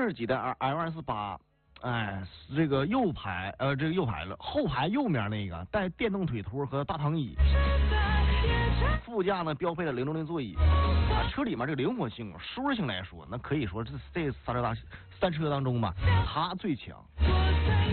是几代 L248，哎，这个右排了，后排右面那个带电动腿托和大躺椅，副驾呢标配了060座椅，车里面这个灵活性、舒适性来说，那可以说这三车当中吧，它最强。